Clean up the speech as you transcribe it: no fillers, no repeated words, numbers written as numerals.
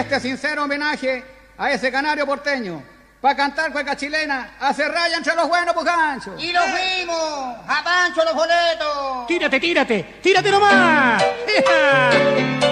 este sincero homenaje a ese canario porteño. Para cantar cueca chilena, hace raya entre los buenos, pues Gancho. Y los vimos, a Pancho los boletos. Tírate nomás.